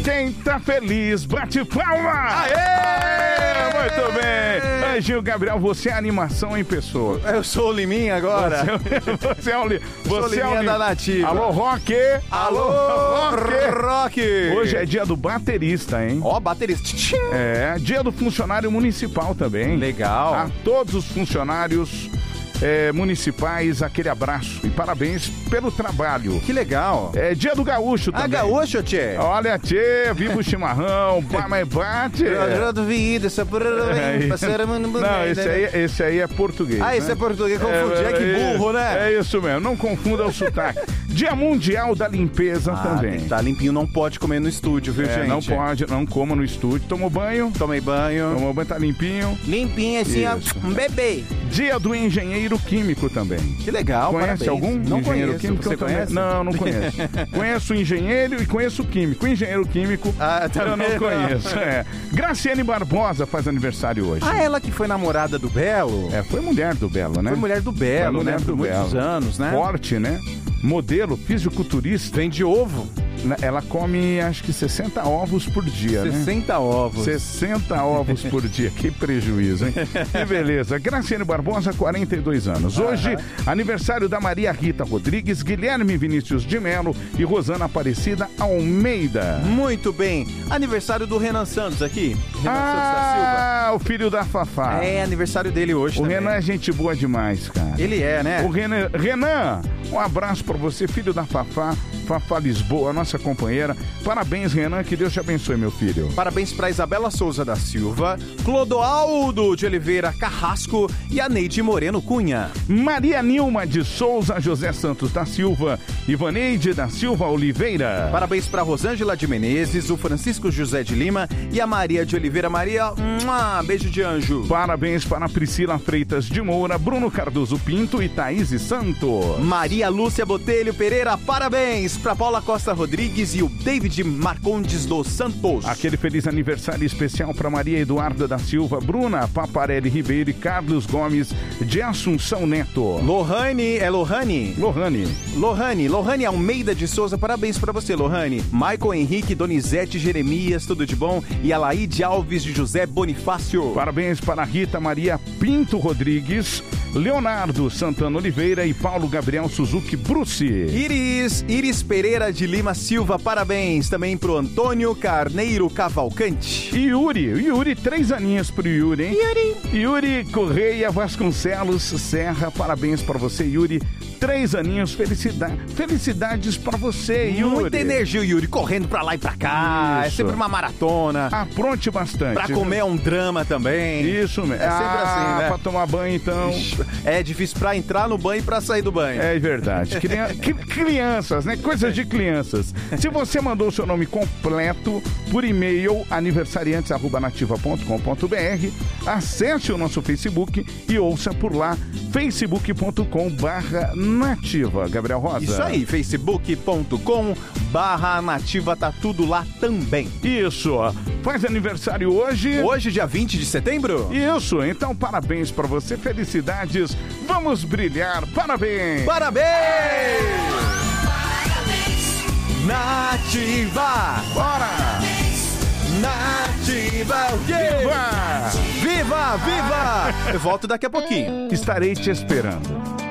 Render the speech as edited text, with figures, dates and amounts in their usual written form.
Quem tá feliz, bate palma! Aê! Muito bem! Anjinho Gabriel, você é animação em pessoa. Eu sou o Liminha agora. Você é o Liminha da Nativa. Alô, Rock! Alô, Rock! Hoje é dia do baterista, hein? Ó, baterista. É, dia do funcionário municipal também. Legal. A todos os funcionários municipais, aquele abraço e parabéns pelo trabalho. Que legal. É dia do gaúcho também. Gaúcho, tchê. Olha, tchê, viva o chimarrão, mas bate. Não, esse aí é português. Ah, esse é português, confundi. É que burro, né? É isso mesmo, não confunda o sotaque. Dia Mundial da Limpeza também. Tem que tá limpinho, não pode comer no estúdio, viu, gente? Não pode, não coma no estúdio. Tomou banho? Tomei banho. Tomou banho, tá limpinho? Limpinho, assim, ó, um bebê. Dia do engenheiro químico também. Que legal, conhece parabéns. algum Não engenheiro conheço. químico? Você conhece? Não conheço. Conheço o engenheiro e conheço o químico. O engenheiro químico eu não conheço. Graciane Barbosa faz aniversário hoje. Ela que foi namorada do Belo? Foi mulher do Belo, né? Foi mulher do Belo, né? Por muitos anos, né? Forte, né? Modelo, fisiculturista. Vende ovo. Ela come, acho que 60 ovos por dia, 60 ovos. 60 ovos por dia. Que prejuízo, hein? Que beleza. Graciane Barbosa, 42 anos. Hoje, aniversário da Maria Rita Rodrigues, Guilherme Vinícius de Melo e Rosana Aparecida Almeida. Muito bem. Aniversário do Renan Santos aqui. Renan Santos da Silva. O filho da Fafá. É aniversário dele hoje também. Renan é gente boa demais, cara. Ele é, né? O Renan, um abraço pra você, filho da Fafá Lisboa, nossa companheira. Parabéns, Renan, que Deus te abençoe, meu filho. Parabéns pra Isabela Souza da Silva, Clodoaldo de Oliveira Carrasco e a Neide Moreno Cunha. Maria Nilma de Souza, José Santos da Silva, Ivaneide da Silva Oliveira. Parabéns pra Rosângela de Menezes, o Francisco José de Lima e a Maria de Oliveira. Maria, beijo de anjo. Parabéns para Priscila Freitas de Moura, Bruno Cardoso Pinto e Thaís Santos. Maria Lúcia Botelho Pereira, parabéns pra Paula Costa Rodrigues e o David Marcondes dos Santos. Aquele feliz aniversário especial para Maria Eduarda da Silva, Bruna Paparelli Ribeiro e Carlos Gomes de Assunção Neto. Lohane Almeida de Souza, parabéns pra você, Lohane. Michael Henrique Donizete Jeremias, tudo de bom. E a Laíde Alves de José Bonifácio. Parabéns para Rita Maria Pinto Rodrigues, Leonardo Santana Oliveira e Paulo Gabriel Suzuki Bruce. Iris Pereira de Lima Silva, parabéns também pro Antônio Carneiro Cavalcante. E Yuri, 3 aninhos pro Yuri, hein? Yuri Correia Vasconcelos Serra, parabéns pra você, Yuri. 3 aninhos, felicidades pra você, Yuri. Muita energia, Yuri, correndo pra lá e pra cá. Isso. É sempre uma maratona. Apronte bastante. Pra comer é um drama também. Isso mesmo. É sempre assim, né? Pra tomar banho, então. É difícil pra entrar no banho e pra sair do banho. É verdade. Crianças, né? Coisas de crianças. Se você mandou o seu nome completo por e-mail, aniversariantes@nativa.com.br, acesse o nosso Facebook e ouça por lá, facebook.com/nativa. Gabriel Rosa. Isso aí, facebook.com/nativa, tá tudo lá também. Isso. Faz aniversário hoje. Hoje, dia 20 de setembro? Isso. Então, parabéns pra você. Felicidades. Vamos brilhar. Parabéns. Parabéns. Nativa! Bora! Nativa! Viva! Viva! Viva! Eu volto daqui a pouquinho. Estarei te esperando.